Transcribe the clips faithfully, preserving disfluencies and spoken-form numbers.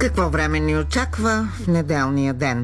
Какво време ни очаква в неделния ден?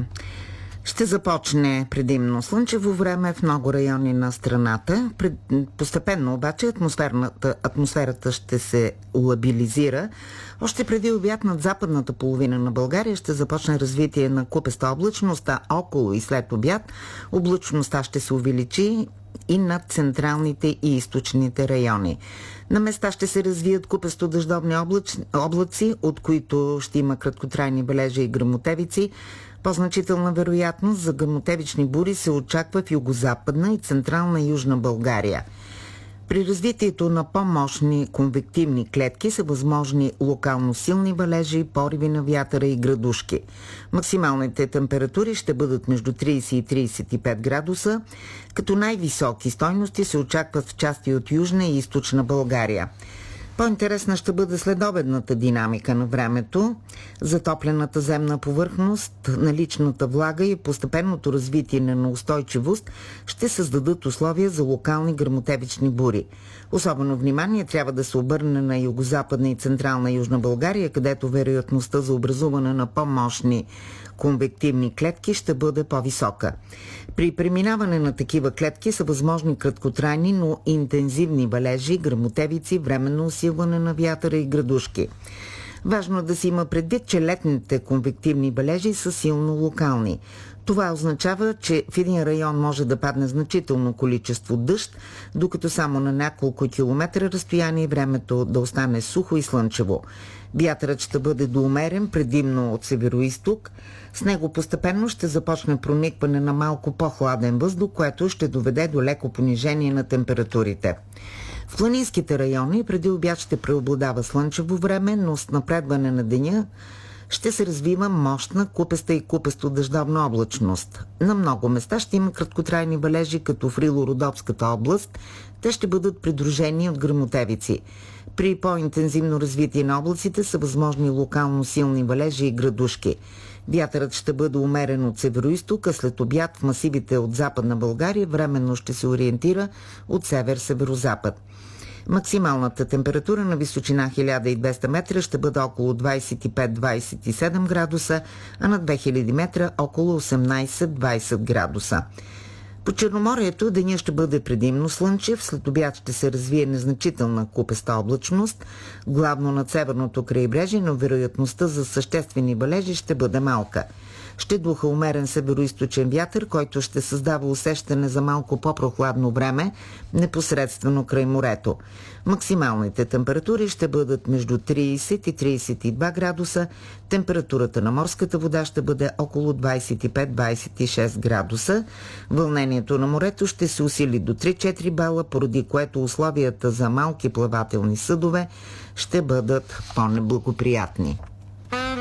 Ще започне предимно слънчево време в много райони на страната. Постепенно обаче атмосферата ще се лабилизира. Още преди обяд над западната половина на България ще започне развитие на купеста облачност, а около и след обяд облачността ще се увеличи и над централните и източните райони. На места ще се развият купесто-дъждовни облач... облаци, от които ще има краткотрайни бележи и гръмотевици. По-значителна вероятност за гръмотевични бури се очаква в югозападна и централна южна България. При развитието на по-мощни конвективни клетки са възможни локално силни валежи, пориви на вятъра и градушки. Максималните температури ще бъдат между трийсет и трийсет и пет градуса, като най-високи стойности се очакват в части от южна и източна България. По-интересна ще бъде следобедната динамика на времето, затоплената земна повърхност, наличната влага и постепенното развитие на неустойчивост ще създадат условия за локални гръмотевични бури. Особено внимание трябва да се обърне на югозападна и централна южна България, където вероятността за образуване на по-мощни конвективни клетки ще бъде по-висока. При преминаване на такива клетки са възможни краткотрайни, но интензивни валежи, гръмотевици, временно усилване на вятъра и градушки. Важно е да се има предвид, че летните конвективни валежи са силно локални. Това означава, че в един район може да падне значително количество дъжд, докато само на няколко километра разстояние времето да остане сухо и слънчево. Вятърът ще бъде доумерен, предимно от североизток. С него постепенно ще започне проникване на малко по-хладен въздух, което ще доведе до леко понижение на температурите. В планинските райони преди обяд ще преобладава слънчево време, но с напредване на деня ще се развива мощна купеста и купесто-дъждовна облачност. На много места ще има краткотрайни валежи, като в Рило-Родопската област. Те ще бъдат придружени от гръмотевици. При по-интензивно развитие на облаците са възможни локално силни валежи и градушки. Вятърът ще бъде умерен от североизток, а след обяд в масивите от Западна България временно ще се ориентира от север-северозапад. Максималната температура на височина хиляда и двеста метра ще бъде около двайсет и пет до двайсет и седем градуса, а на две хиляди метра около осемнайсет до двайсет градуса. По Черноморието деня ще бъде предимно слънчев, след обяд ще се развие незначителна купеста облачност, главно над северното крайбрежие, но вероятността за съществени валежи ще бъде малка. Ще духа умерен североизточен вятър, който ще създава усещане за малко по-прохладно време, непосредствено край морето. Максималните температури ще бъдат между трийсет и трийсет и два градуса, температурата на морската вода ще бъде около двайсет и пет до двайсет и шест градуса. Вълнението на морето ще се усили до три-четири бала, поради което условията за малки плавателни съдове ще бъдат по-неблагоприятни.